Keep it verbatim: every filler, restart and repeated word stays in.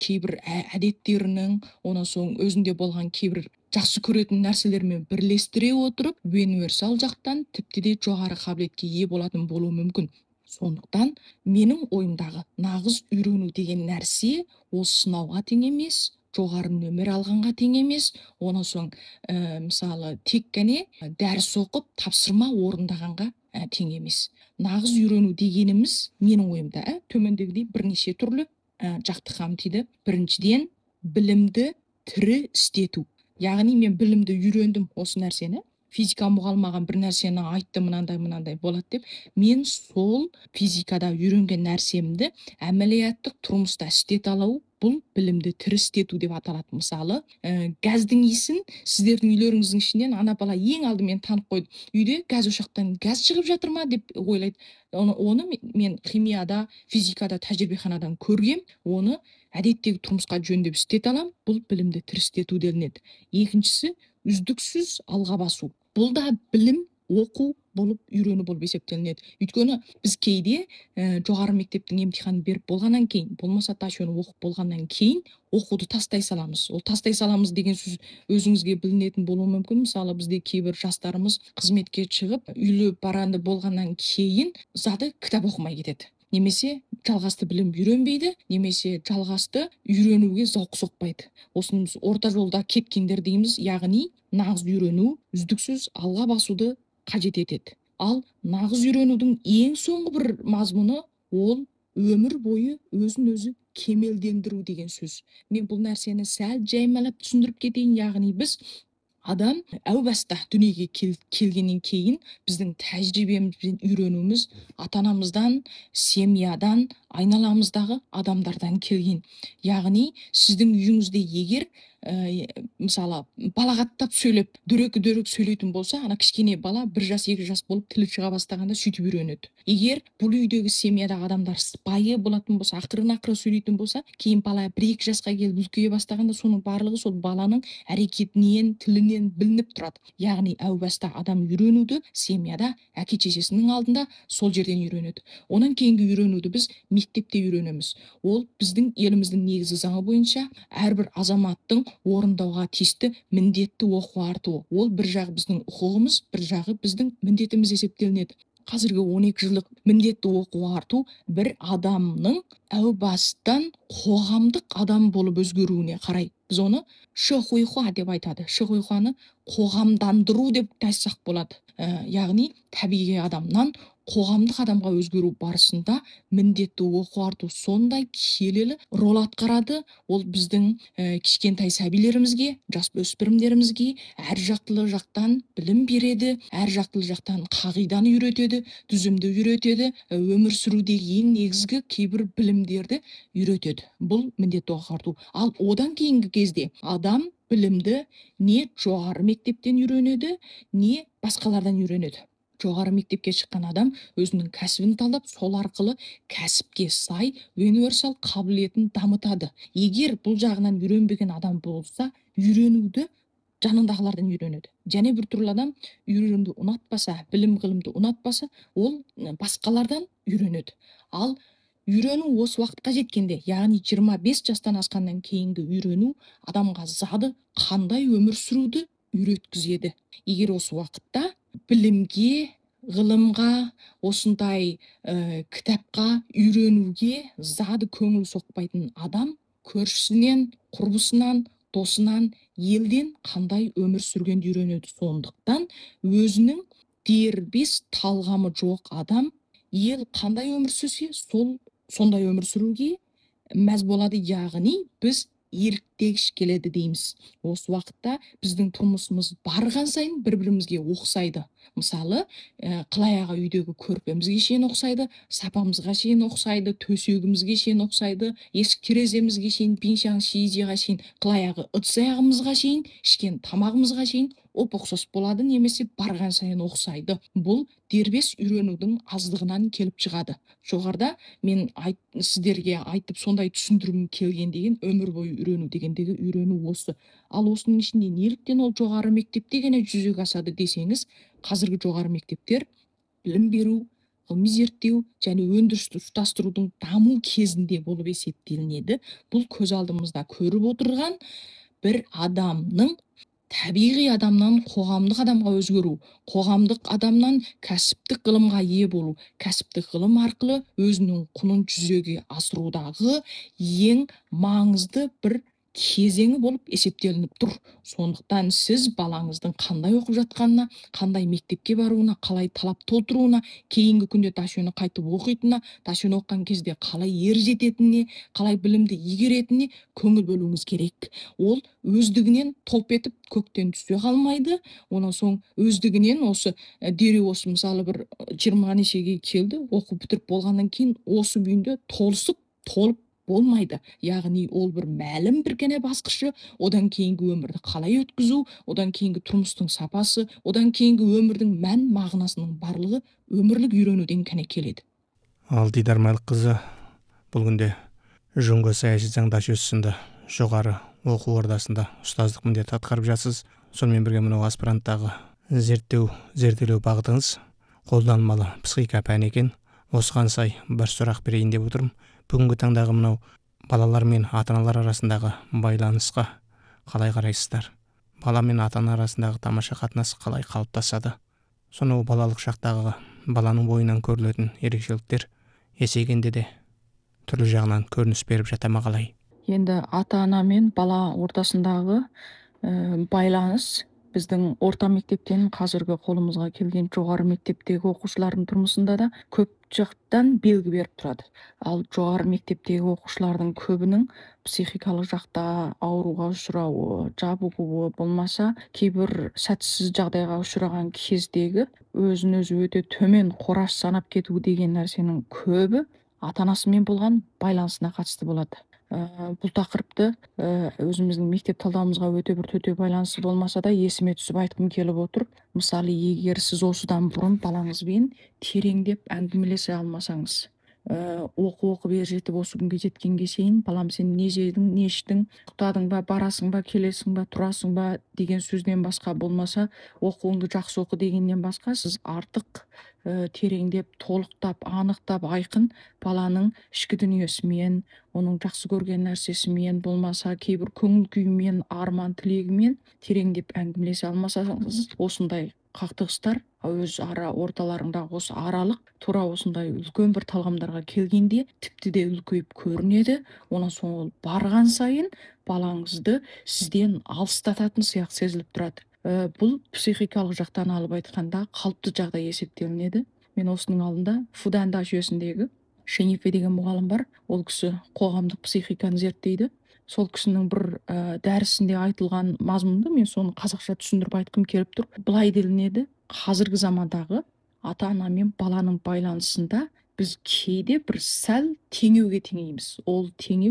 кейбір ә- әдеттерінің, онан соң өзінде болған кейбір жақсы көретін нәрселермен бірлестіре отырып, универсал жақтан тіпті де жоғары қабілетке ие болатын болуы мүмкін. Сондықтан менің ойымдағы нағыз үйрену деген нәрсе ол сынауға тең емес, жоғары нөмір алғанға тең емес, онан соң ә, мысалы тек қана дәріс оқып тапсырма орындағанға ә, тең емес. Нағыз үйрену дегеніміз менің ойымда ә, төмендегідей бірнеше түрлі ә, жақты қамтиды. Біріншіден білімді тірі істету. Яғни мен білімді үйрендім осы нәрсені. Физика мұғалімі маған бір нәрсені айтты, мынандай мынандай болады деп, мен сол физикада үйренген нәрсемді әмәлияттық тұрмыста істете алу, бұл білімді тірі істету деп аталады. Мысалы, ә, газдың иісін сіздердің үйлеріңіздің ішінен ана бала ең алдымен танып қойды. Үйде газ ошақтан газ шығып жатыр ма деп ойлайды. Оны, оны мен химияда, физикада, тәжірибеханадан көргем, оны әдеттегі тұрмысқа жөндеп істете аламын. Бұл білімді тірі істету делінеді. Екіншісі, үздіксіз алға басу. Бұл да білім, оқу болып үйрену болып есептелінеді. Өйткені біз кейде ә, жоғары мектептің емтиханын беріп болғаннан кейін, болмаса ташуын оқып болғаннан кейін оқуды тастай саламыз. Ол тастай саламыз деген сөз өзіңізге білінетін болуы мүмкін. Мысалы, бізде кейбір жастарымыз қызметке шығып, үйлі баранды болғаннан кейін заты кітап оқымай кетеді. Немесе жалғасты білім үйренбейді, немесе жалғасты үйренуге зауқы соқпайды. Осыны біз орта жолда кеткендер дейміз, яғни нағыз үйрену үздіксіз алға басуды қажет етеді. Ал нағыз үйренудің ең соңғы бір мазмұны ол өмір бойы өзін өзі кемелдендіру деген сөз. Мен бұл нәрсені сәл жаймалап түсіндіріп кетейін, яғни біз адам әу баста дүниеге кел, келгеннен кейін біздің тәжірибемізбен үйренуіміз ата-анамыздан, семьядан, айналамыздағы адамдардан келген. Яғни сіздің үйіңізде егер ә, мысалы балағаттап сөйлеп, дөрекі-дөрекі сөйлейтін болса, ана кішкене бала бір жас, екі жас болып тілі шыға бастағанда сөйтіп үйренеді. Егер бұл үйдегі семьядағы адамдар сыпайы болатын болса, ақырын-ақырын сөйлейтін болса, кейін бала бір-екі жасқа келіп үлкейе бастағанда соның барлығы сол баланың әрекетінен, тілінен білініп тұрады. Яғни әу баста адам үйренуді семьяда, әке-шешесінің алдында сол жерден үйренеді. Онан кейінгі үйренуді біз мектепте үйренеміз. Ол біздің еліміздің негізгі заңы бойынша әрбір азаматтың орындауға тиісті міндетті оқу артуы. Ол бір жағы біздің құқығымыз, бір жағы біздің міндетіміз есептелінеді. Қазіргі он екі жылдық міндетті оқу арту бір адамның әу бастан қоғамдық адам болып өзгеруіне қарай. Біз оны шихуйхуа деп айтады. Шихуйхуаны қоғамдандыру деп айтсақ болады. Ә, яғни табиғи адамнан қоғамдық адамға өзгеру барысында міндетті оқу арту сондай келелі рол атқарады. Ол біздің ә, кішкентай сәбилерімізге, жасөспірімдерімізге әр жақтылы жақтан білім береді, әр жақтылы жақтан қағиданы үйретеді, түзімді үйретеді, өмір сүрудегі ең негізгі кейбір білімдерді үйретеді. Бұл міндетті оқу арту. Ал одан кейінгі кезде адам білімді не жоғары мектептен үйренеді, не басқалардан үйренеді. Жоғары мектепке шыққан адам өзінің кәсібін талдап, сол арқылы кәсіпке сай универсал қабілетін дамытады. Егер бұл жағынан үйренбеген адам болса, үйренуді жанындағылардан үйренеді. Және бір түрлі адам үйренуді ұнатпаса, білім ғылымды ұнатпаса, ол басқалардан үйренеді. Ал үйрену осы уақытқа жеткенде, яғни жиырма бес жастан асқаннан кейінгі үйрену адамға зады қандай өмір сүруді үйреткізеді. Егер осы уақытта білімге, ғылымға, осындай ә, кітапқа, үйренуге зады көңіл соқпайтын адам көршісінен, құрбысынан, досынан, елден қандай өмір сүргенді үйренеді. Сондықтан өзінің дербес талғамы жоқ адам ел қандай өмір сүрсе, сол сондай өмір сүруге мәз болады. Яғни біз еліктегіш келеді дейміз. Осы уақытта біздің тұрмысымыз барған сайын бір-бірімізге ұқсайды. Мысалы, ә, қылаяғы үйдегі көрпемізге шейін ұқсайды, сапамызға шейін ұқсайды, төсегімізге шейін ұқсайды, есік тереземізге шейін, пиншаң шизиға шейін, қылаяғы ыдыс-аяғымызға шейін, ішкен тамағымызға шейін оп-ұқсас болады, немесе барған сайын ұқсайды. Бұл дербес үйренудің аздығынан келіп шығады. Жоғарыда мен айт, сіздерге айтып сондай түсіндіргім келген деген өмір бойы үйрену дегендегі үйрену осы. Ал осының ішінде неліктен ол жоғары мектепте ғана жүзеге асады десеңіз, қазіргі жоғары мектептер білім беру, ғылыми зерттеу және өндірісті ұштастырудың даму кезінде болып есептелінеді. Бұл көз алдымызда көріп отырған бір адамның табиғи адамнан қоғамдық адамға өзгеру, қоғамдық адамнан кәсіптік ғылымға ие болу, кәсіптік ғылым арқылы өзінің құнын жүзеге асырудағы ең маңызды бір кезеңі болып есептелініп тұр. Сондықтан сіз балаңыздың қандай оқып жатқанына, қандай мектепке баруына, қалай талап толтыруына, кейінгі күнде тасөні қайтып оқитынына, тасөні оқыған кезде қалай ер жететініне, қалай білімді игеретініне көңіл бөлуіңіз керек. Ол өздігінен топ етіп көктен түсе қалмайды. Онан соң өздігінен осы ә, дереу осы мысалы бір ә, жиырма нешеге келді, оқу бітіріп болғаннан кейін осы күйінде толысып, толып болмайды. Яғни ол бір мәлім бір кене басқышы, одан кейінгі өмірді қалай өткізу, одан кейінгі тұрмыстың сапасы, одан кейінгі өмірдің мән мағынасының барлығы өмірлік үйренуден кәне келеді. Ал Дидар Майлыққызы бұл күнде Жұңғы саяси заңдаш сынды жоғары оқу ордасында ұстаздық міндет атқарып жатсыз. Сонымен бірге мынау аспиранттағы зерттеу зерделеу бағытыңыз қолданбалы психика пәні екен. Осыған сай бір сұрақ берейін деп отырмын. Бүгінгі таңдағы мынау балалар мен ата-аналар арасындағы байланысқа қалай қарайсыздар? Бала мен ата-ана арасындағы тамаша қатынас қалай қалыптасады? Сонау балалық шақтағы баланың бойынан көрілетін ерекшеліктер есейгенде де түрлі жағынан көрініс беріп жата ма қалай? Енді ата-ана мен бала ортасындағы ә, байланыс біздің орта мектептен қазіргі қолымызға келген жоғары мектептегі оқушылардың тұрмысында да көп жақтан белгі беріп тұрады. Ал жоғары мектептегі оқушылардың көбінің психикалық жақта ауруға ұшырауы, жабығуы болмаса кейбір сәтсіз жағдайға ұшыраған кездегі өзін өзі өте төмен қораш санап кету деген нәрсенің көбі ата-анасымен болған байланысына қатысты болады. Ә, бұл тақырыпты ә, өзіміздің мектеп талдауымызға өте бір төте байланысы болмаса да есіме түсіп айтқым келіп отыр. Мысалы, егер сіз осыдан бұрын балаңызбен тереңдеп әңгімелесе алмасаңыз, ә, оқу оқып ер жетіп осы күнге жеткенге шейін балам сен не жедің, не іштің, ұйықтадың ба, барасың ба, келесің ба, тұрасың ба деген сөзден басқа болмаса, оқуыңды жақсы оқы дегеннен басқа сіз артық ә, тереңдеп, толықтап, анықтап, айқын баланың ішкі дүниесімен, оның жақсы көрген нәрсесімен, болмаса кейбір көңіл күйімен, арман тілегімен тереңдеп әңгімелесе алмасаңыз, осындай қақтығыстар өз ара орталарындағы осы аралық тура осындай үлкен бір талғамдарға келгенде тіпті де үлкейіп көрінеді. Онан соң ол барған сайын балаңызды сізден алыстататын сияқты сезіліп тұрады. Ә, бұл психикалық жақтан алып айтқанда қалыпты жағдай есептелінеді. Мен осының алдында Фуданда жүйесіндегі Шенефе деген мұғалім бар. Ол кісі қоғамдық психиканы зерттейді. Сол кісінің бір ә, дәрісінде айтылған мазмұнды мен соны қазақша түсіндіріп айтқым келіп тұр. Былай делінеді: қазіргі замандағы ата-ана мен баланың байланысында біз кейде бір сәл теңеуге теңейміз. Ол теңеу